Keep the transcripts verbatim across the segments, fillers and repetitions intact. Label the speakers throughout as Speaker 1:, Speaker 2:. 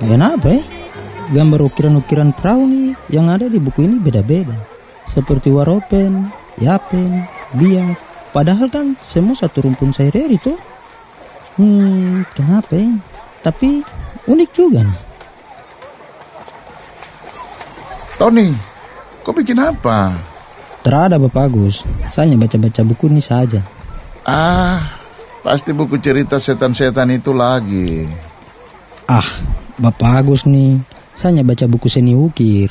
Speaker 1: Kenapa ya? Gambar ukiran-ukiran perahu nih yang ada di buku ini beda-beda. Seperti waropen, yapen, biak. Padahal kan semua satu rumpun saireri tuh. Hmm, kenapa ya? Tapi unik juga nih.
Speaker 2: Tony, kau bikin apa?
Speaker 1: Terada Bapak Agus, saya hanya baca-baca buku ini saja.
Speaker 2: Ah, pasti buku cerita setan-setan itu lagi.
Speaker 1: Ah, Bapak Agus nih, saya hanya baca buku seni ukir.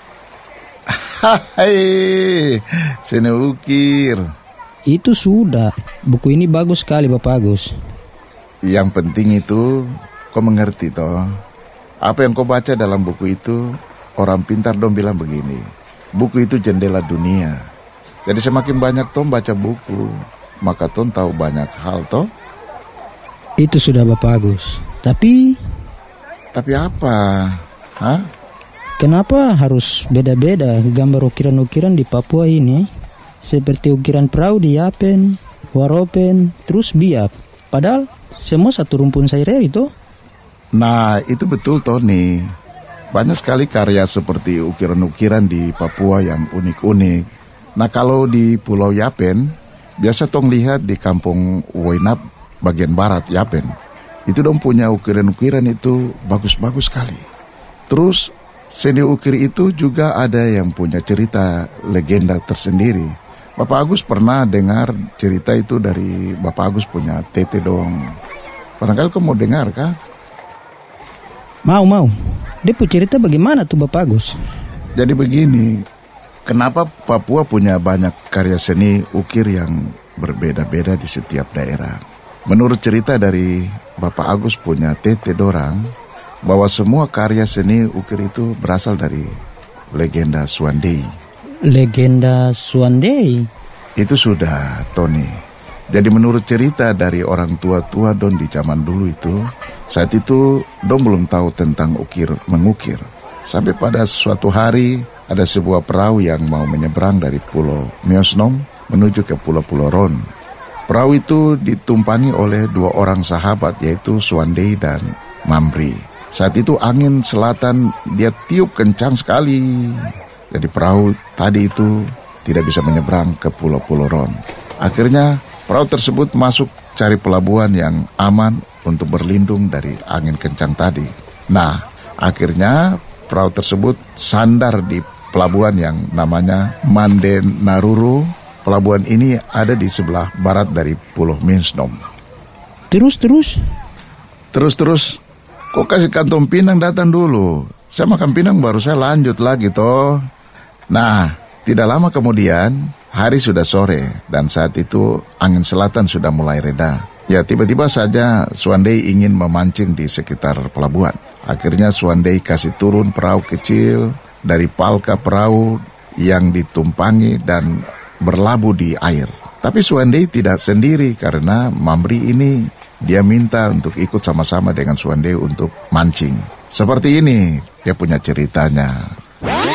Speaker 2: Hai, seni ukir.
Speaker 1: Itu sudah, buku ini bagus sekali Bapak Agus.
Speaker 2: Yang penting itu kau mengerti toh. Apa yang kau baca dalam buku itu, orang pintar dong bilang begini, buku itu jendela dunia. Jadi semakin banyak tom baca buku, maka tom tahu banyak hal toh.
Speaker 1: Itu sudah Bapak Agus. Tapi
Speaker 2: Tapi apa? Hah?
Speaker 1: kenapa harus beda-beda gambar ukiran-ukiran di Papua ini? Seperti ukiran perahu di yapen, waropen, terus biak. Padahal semua satu rumpun saireri itu.
Speaker 2: Nah, itu betul Tony. Banyak sekali karya seperti ukiran-ukiran di Papua yang unik-unik. Nah, kalau di Pulau Yapen, biasa tong lihat di kampung Woinap bagian barat Yapen. Itu dong punya ukiran-ukiran itu bagus-bagus sekali. Terus seni ukir itu juga ada yang punya cerita legenda tersendiri. Bapak Agus pernah dengar cerita itu dari Bapak Agus punya tete dong. Barangkali kau mau dengar kah?
Speaker 1: Mau, mau. Dia punya cerita bagaimana tuh Bapak Agus?
Speaker 2: Jadi begini, kenapa Papua punya banyak karya seni ukir yang berbeda-beda di setiap daerah? Menurut cerita dari Bapak Agus punya tete dorang, bahwa semua karya seni ukir itu berasal dari legenda Suandei.
Speaker 1: Legenda Suandei?
Speaker 2: Itu sudah, Tony. Jadi menurut cerita dari orang tua-tua don di zaman dulu itu, saat itu don belum tahu tentang ukir mengukir. Sampai pada suatu hari ada sebuah perahu yang mau menyeberang dari Pulau Miosnom menuju ke Pulau-Pulau Ron. Perahu itu ditumpangi oleh dua orang sahabat, yaitu Suandei dan Mamri. Saat itu angin selatan dia tiup kencang sekali. Jadi perahu tadi itu tidak bisa menyeberang ke Pulau-Pulau Ron. Akhirnya perahu tersebut masuk cari pelabuhan yang aman untuk berlindung dari angin kencang tadi. Nah, akhirnya perahu tersebut sandar di pelabuhan yang namanya Manden Naruru. Pelabuhan ini ada di sebelah barat dari Pulau Minsnom.
Speaker 1: Terus, terus?
Speaker 2: Terus, terus. Kok kasih kantong pinang datang dulu? Saya makan pinang baru saya lanjut lagi toh. Nah, tidak lama kemudian hari sudah sore dan saat itu angin selatan sudah mulai reda. Ya, tiba-tiba saja Suandei ingin memancing di sekitar pelabuhan. Akhirnya Suandei kasih turun perahu kecil dari palka perahu yang ditumpangi dan berlabuh di air. Tapi Suandei tidak sendiri karena Mamri ini dia minta untuk ikut sama-sama dengan Suandei untuk mancing. Seperti ini dia punya ceritanya.